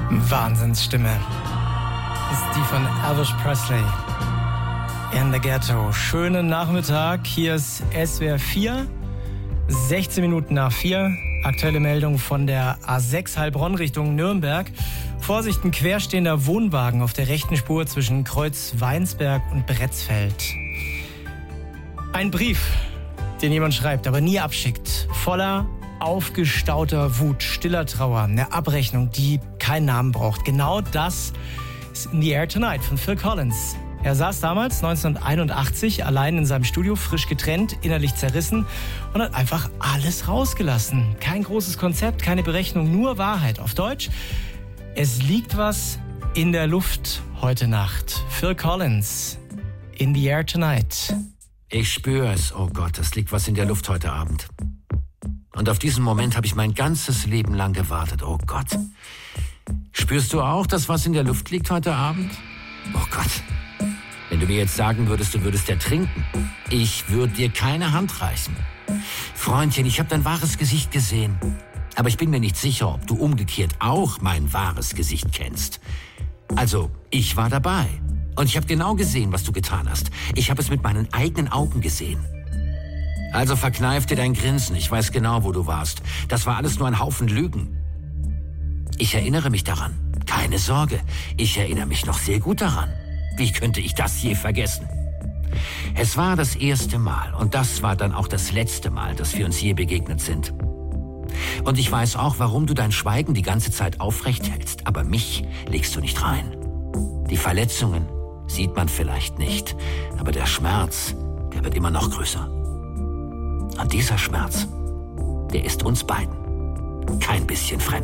Wahnsinnsstimme. Das ist die von Elvis Presley. In the Ghetto. Schönen Nachmittag. Hier ist SWR 4. 16 Minuten nach 4. Aktuelle Meldung von der A6 Heilbronn Richtung Nürnberg. Vorsicht, ein querstehender Wohnwagen auf der rechten Spur zwischen Kreuz Weinsberg und Bretzfeld. Ein Brief, den jemand schreibt, aber nie abschickt. Voller aufgestauter Wut, stiller Trauer, eine Abrechnung, die keinen Namen braucht. Genau das ist In the Air Tonight von Phil Collins. Er saß damals 1981 allein in seinem Studio, frisch getrennt, innerlich zerrissen und hat einfach alles rausgelassen. Kein großes Konzept, keine Berechnung, nur Wahrheit. Auf Deutsch, es liegt was in der Luft heute Nacht. Phil Collins, In the Air Tonight. Ich spüre es, oh Gott, es liegt was in der Luft heute Abend. Und auf diesen Moment habe ich mein ganzes Leben lang gewartet, oh Gott. Spürst du auch, dass was in der Luft liegt heute Abend? Oh Gott. Wenn du mir jetzt sagen würdest, du würdest ertrinken, ich würde dir keine Hand reichen. Freundchen, ich habe dein wahres Gesicht gesehen. Aber ich bin mir nicht sicher, ob du umgekehrt auch mein wahres Gesicht kennst. Also, ich war dabei. Und ich habe genau gesehen, was du getan hast. Ich habe es mit meinen eigenen Augen gesehen. Also verkneif dir dein Grinsen. Ich weiß genau, wo du warst. Das war alles nur ein Haufen Lügen. Ich erinnere mich daran. Keine Sorge, ich erinnere mich noch sehr gut daran. Wie könnte ich das je vergessen? Es war das erste Mal und das war dann auch das letzte Mal, dass wir uns je begegnet sind. Und ich weiß auch, warum du dein Schweigen die ganze Zeit aufrecht hältst, aber mich legst du nicht rein. Die Verletzungen sieht man vielleicht nicht, aber der Schmerz, der wird immer noch größer. Und dieser Schmerz, der ist uns beiden kein bisschen fremd.